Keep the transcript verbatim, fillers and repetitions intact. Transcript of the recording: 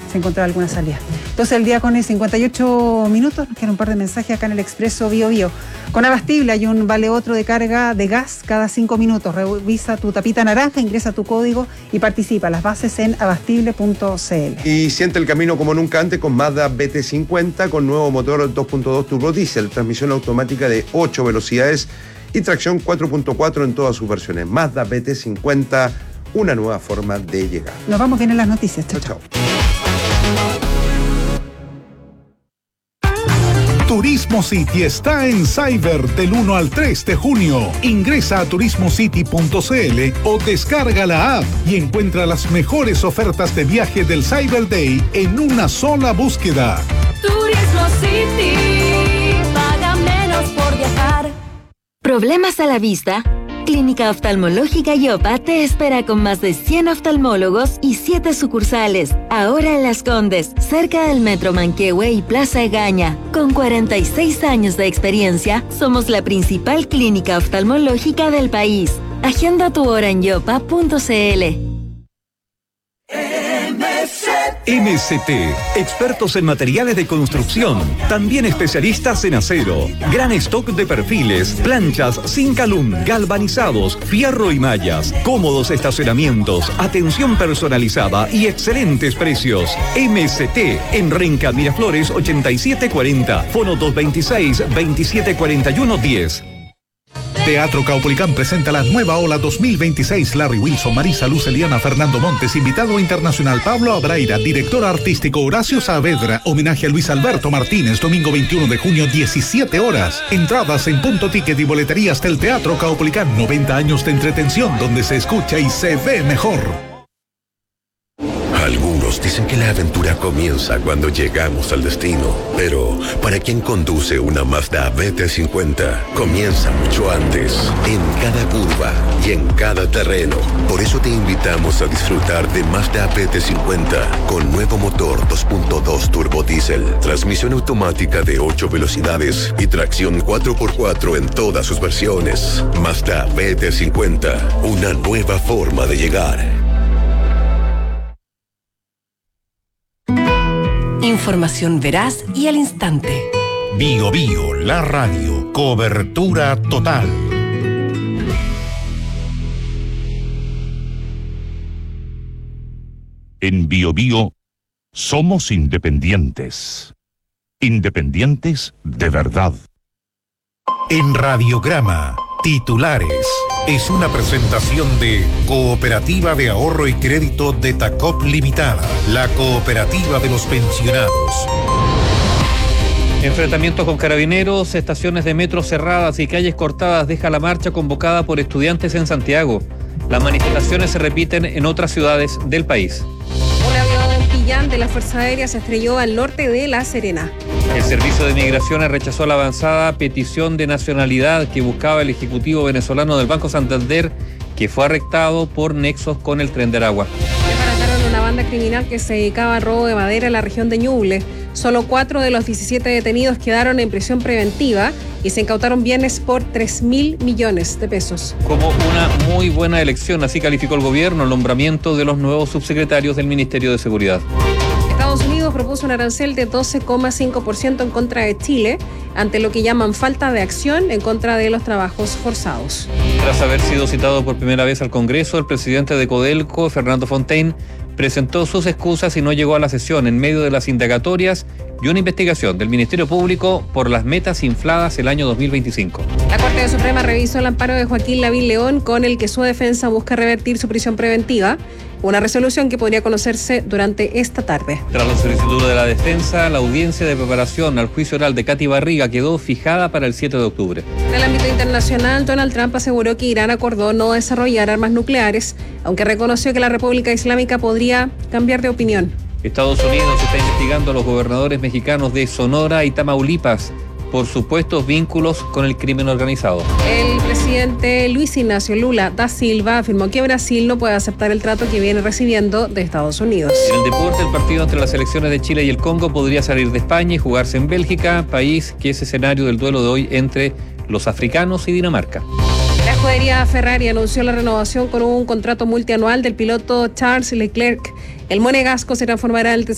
se encontraba alguna salida. Entonces el día con cincuenta y ocho minutos, nos quedan un par de mensajes acá en el Expreso Bio Bio. Con Abastible hay un vale otro de carga de gas cada cinco minutos. Revisa tu tapita naranja, ingresa tu código y participa. Las bases en abastible punto c l. Y siente el camino como nunca antes con Mazda B T cincuenta con nuevo motor dos punto dos turbo diésel, transmisión automática de ocho velocidades y tracción cuatro punto cuatro en todas sus versiones. Mazda B T cincuenta, una nueva forma de llegar. Nos vamos bien en las noticias. Chao, chao. Turismo City está en Cyber del uno al tres de junio. Ingresa a turismo city punto c l o descarga la app y encuentra las mejores ofertas de viaje del Cyber Day en una sola búsqueda. Turismo City, paga menos por viajar. ¿Problemas a la vista? Clínica Oftalmológica Yopa te espera con más de cien oftalmólogos y siete sucursales. Ahora en Las Condes, cerca del Metro Manquehue y Plaza Egaña. Con cuarenta y seis años de experiencia, somos la principal clínica oftalmológica del país. Agenda tu hora en yopa punto c l. M S T, expertos en materiales de construcción, también especialistas en acero, gran stock de perfiles, planchas, zinc alum, galvanizados, fierro y mallas, cómodos estacionamientos, atención personalizada y excelentes precios. M S T, en Renca Miraflores ochenta y siete cuarenta, fono dos veintiséis, veintisiete cuarenta y uno diez. Teatro Caupolicán presenta la nueva ola dos mil veintiséis. Larry Wilson, Marisa Luz, Eliana, Fernando Montes, invitado internacional Pablo Abraira, director artístico Horacio Saavedra, homenaje a Luis Alberto Martínez, domingo veintiuno de junio, diecisiete horas. Entradas en Punto Ticket y boleterías del Teatro Caupolicán. noventa años de entretención donde se escucha y se ve mejor. Algunos dicen que la aventura comienza cuando llegamos al destino, pero para quien conduce una Mazda B T cincuenta, comienza mucho antes, en cada curva y en cada terreno. Por eso te invitamos a disfrutar de Mazda B T cincuenta con nuevo motor dos punto dos turbo diésel, transmisión automática de ocho velocidades y tracción cuatro por cuatro en todas sus versiones. Mazda B T cincuenta, una nueva forma de llegar. Información veraz y al instante. Bio Bio, la radio, cobertura total. En Bio Bio somos independientes. Independientes de verdad. En Radiograma, titulares. Es una presentación de Cooperativa de Ahorro y Crédito de Tacop Limitada, la cooperativa de los pensionados. Enfrentamientos con carabineros, estaciones de metro cerradas y calles cortadas deja la marcha convocada por estudiantes en Santiago. Las manifestaciones se repiten en otras ciudades del país. Un avión Pillán de la Fuerza Aérea se estrelló al norte de La Serena. El Servicio de Migraciones rechazó la avanzada petición de nacionalidad que buscaba el Ejecutivo venezolano del Banco Santander, que fue arrestado por nexos con el Tren de Aragua. Desbarataron una banda criminal que se dedicaba al robo de madera en la región de Ñuble. Solo cuatro de los diecisiete detenidos quedaron en prisión preventiva y se incautaron bienes por tres mil millones de pesos. Como una muy buena elección, así calificó el gobierno el nombramiento de los nuevos subsecretarios del Ministerio de Seguridad. Estados Unidos propuso un arancel de doce coma cinco por ciento en contra de Chile, ante lo que llaman falta de acción en contra de los trabajos forzados. Tras haber sido citado por primera vez al Congreso, el presidente de Codelco, Fernando Fontaine, presentó sus excusas y no llegó a la sesión en medio de las indagatorias y una investigación del Ministerio Público por las metas infladas el año dos mil veinticinco. La Corte Suprema revisó el amparo de Joaquín Lavín León, con el que su defensa busca revertir su prisión preventiva, una resolución que podría conocerse durante esta tarde. Tras la solicitud de la defensa, la audiencia de preparación al juicio oral de Katy Barriga quedó fijada para el siete de octubre. En el ámbito internacional, Donald Trump aseguró que Irán acordó no desarrollar armas nucleares, aunque reconoció que la República Islámica podría cambiar de opinión. Estados Unidos está investigando a los gobernadores mexicanos de Sonora y Tamaulipas por supuestos vínculos con el crimen organizado. El presidente Luis Ignacio Lula da Silva afirmó que Brasil no puede aceptar el trato que viene recibiendo de Estados Unidos. En el deporte, el partido entre las selecciones de Chile y el Congo podría salir de España y jugarse en Bélgica, país que es escenario del duelo de hoy entre los africanos y Dinamarca. La escudería Ferrari anunció la renovación con un contrato multianual del piloto Charles Leclerc. El monegasco se transformará en el